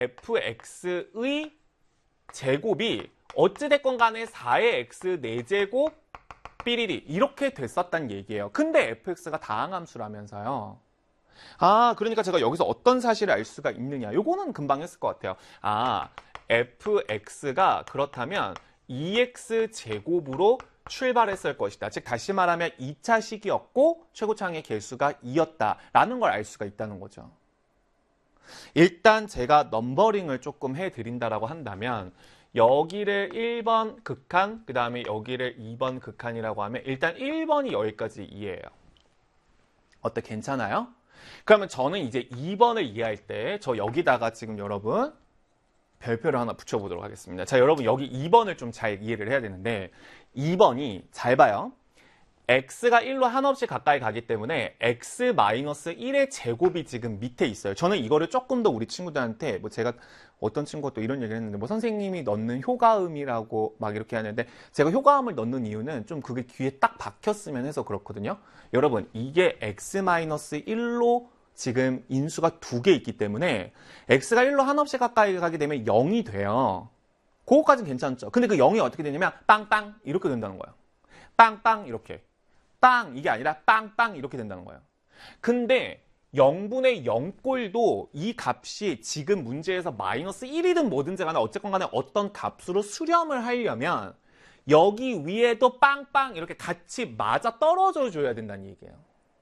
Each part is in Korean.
fx의 제곱이 어찌됐건 간에 4의 x 4제곱 삐리리 이렇게 됐었단 얘기예요. 근데 fx가 다항함수라면서요. 아, 그러니까 제가 여기서 어떤 사실을 알 수가 있느냐. 요거는 금방 했을 것 같아요. 아, fx가 그렇다면 2x 제곱으로 출발했을 것이다. 즉 다시 말하면 2차 식이었고 최고차항의 개수가 2였다라는 걸 알 수가 있다는 거죠. 일단 제가 넘버링을 조금 해드린다라고 한다면 여기를 1번 극한, 그 다음에 여기를 2번 극한이라고 하면 일단 1번이 여기까지 이해해요. 어때? 괜찮아요? 그러면 저는 이제 2번을 이해할 때 저 여기다가 지금 여러분 별표를 하나 붙여보도록 하겠습니다. 자, 여러분 여기 2번을 좀 잘 이해를 해야 되는데 2번이 잘 봐요. x가 1로 한없이 가까이 가기 때문에 x-1의 제곱이 지금 밑에 있어요. 저는 이거를 조금 더 우리 친구들한테 뭐 제가 어떤 친구가 또 이런 얘기를 했는데 뭐 선생님이 넣는 효과음이라고 막 이렇게 하는데 제가 효과음을 넣는 이유는 좀 그게 귀에 딱 박혔으면 해서 그렇거든요. 여러분 이게 x-1로 지금 인수가 2개 있기 때문에 x가 1로 한없이 가까이 가게 되면 0이 돼요. 그거까지는 괜찮죠. 근데 그 0이 어떻게 되냐면 빵빵 이렇게 된다는 거예요. 빵빵 이렇게. 빵 이게 아니라 빵빵 이렇게 된다는 거예요. 근데 0분의 0꼴도 이 값이 지금 문제에서 마이너스 1이든 뭐든지 간에 어쨌건 간에 어떤 값으로 수렴을 하려면 여기 위에도 빵빵 이렇게 같이 맞아 떨어져 줘야 된다는 얘기예요.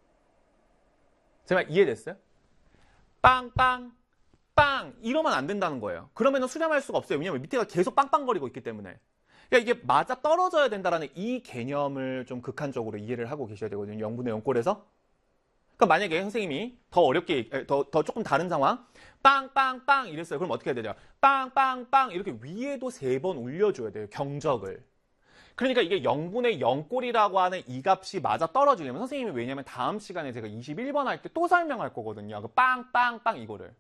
제가 이해됐어요? 빵빵 빵 이러면 안 된다는 거예요. 그러면 수렴할 수가 없어요. 왜냐면 밑에가 계속 빵빵거리고 있기 때문에. 그러니까 이게 맞아 떨어져야 된다라는 이 개념을 좀 극한적으로 이해를 하고 계셔야 되거든요. 0분의 0꼴에서. 그러니까 만약에 선생님이 더 어렵게, 더 조금 다른 상황, 빵빵빵 이랬어요. 그럼 어떻게 해야 되죠? 빵빵빵 이렇게 위에도 3번 올려줘야 돼요. 경적을. 그러니까 이게 0분의 0꼴이라고 하는 이 값이 맞아 떨어지려면 선생님이 왜냐면 다음 시간에 제가 21번 할 때 또 설명할 거거든요. 그 빵빵빵 이거를.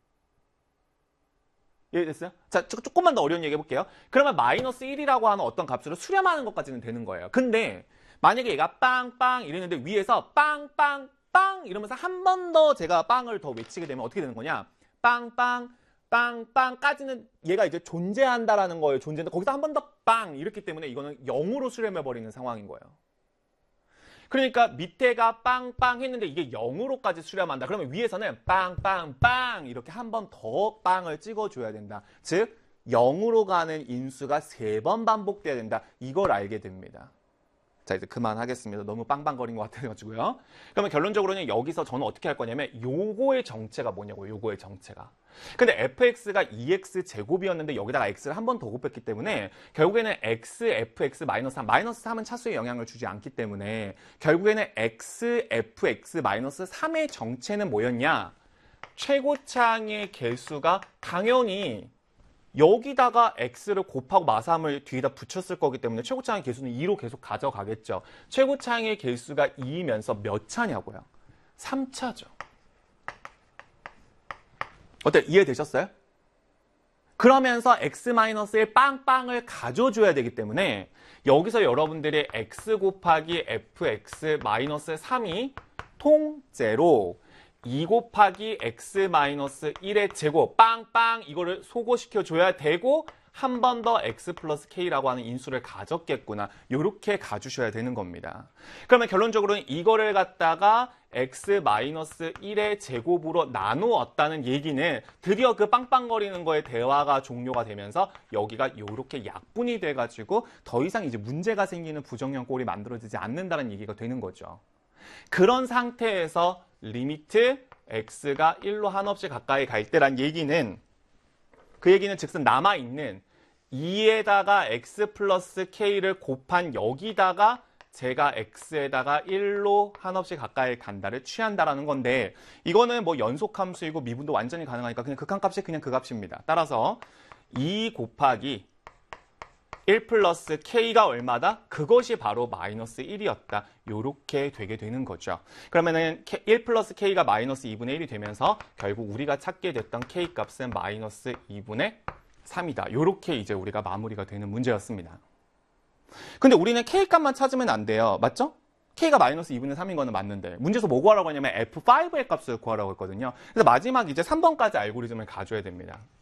이해됐어요? 자, 조금만 더 어려운 얘기 해볼게요. 그러면 마이너스 1이라고 하는 어떤 값으로 수렴하는 것까지는 되는 거예요. 근데 만약에 얘가 빵빵 이랬는데 위에서 빵빵빵 이러면서 한 번 더 제가 빵을 더 외치게 되면 어떻게 되는 거냐? 빵빵 빵빵까지는 얘가 이제 존재한다라는 거예요. 존재인데 거기서 한 번 더 빵 이렇기 때문에 이거는 0으로 수렴해버리는 상황인 거예요. 그러니까 밑에가 빵빵 했는데 이게 0으로까지 수렴한다. 그러면 위에서는 빵빵빵 이렇게 한 번 더 빵을 찍어줘야 된다. 즉 0으로 가는 인수가 3번 반복돼야 된다. 이걸 알게 됩니다. 자, 이제 그만하겠습니다. 너무 빵빵거린 것 같아가지고요. 그러면 결론적으로는 여기서 저는 어떻게 할 거냐면 요거의 정체가 뭐냐고요. 요거의 정체가. 근데 fx가 2x 제곱이었는데 여기다가 x를 한 번 더 곱했기 때문에 결국에는 x, fx, -3. -3은 차수에 영향을 주지 않기 때문에 결국에는 x, fx, -3의 정체는 뭐였냐? 최고차항의 개수가 당연히 여기다가 x를 곱하고 마삼을 뒤에다 붙였을 거기 때문에 최고차항의 개수는 2로 계속 가져가겠죠. 최고차항의 개수가 2이면서 몇 차냐고요? 3차죠. 어때? 이해되셨어요? 그러면서 x-1 빵빵을 가져줘야 되기 때문에 여기서 여러분들이 x 곱하기 fx-3이 통째로 2 곱하기 x-1의 제곱 빵빵 이거를 소거시켜줘야 되고 한 번 더 x 플러스 k라고 하는 인수를 가졌겠구나. 이렇게 가주셔야 되는 겁니다. 그러면 결론적으로는 이거를 갖다가 x-1의 제곱으로 나누었다는 얘기는 드디어 그 빵빵거리는 거에 대화가 종료가 되면서 여기가 이렇게 약분이 돼가지고 더 이상 이제 문제가 생기는 부정형 꼴이 만들어지지 않는다는 얘기가 되는 거죠. 그런 상태에서 리미트 x가 1로 한없이 가까이 갈 때란 얘기는 그 얘기는 즉슨 남아있는 2에다가 x 플러스 k를 곱한 여기다가 제가 x에다가 1로 한없이 가까이 간다를 취한다라는 건데 이거는 뭐 연속함수이고 미분도 완전히 가능하니까 그냥 극한값이 그냥 그 값입니다. 따라서 2 곱하기 1 플러스 k가 얼마다? 그것이 바로 마이너스 1이었다. 요렇게 되게 되는 거죠. 그러면은 1 플러스 k가 마이너스 2분의 1이 되면서 결국 우리가 찾게 됐던 k 값은 마이너스 2분의 3이다. 요렇게 이제 우리가 마무리가 되는 문제였습니다. 근데 우리는 k 값만 찾으면 안 돼요. 맞죠? k가 마이너스 2분의 3인 거는 맞는데 문제에서 뭐 구하라고 하냐면 f5의 값을 구하라고 했거든요. 그래서 마지막 이제 3번까지 알고리즘을 가져야 됩니다.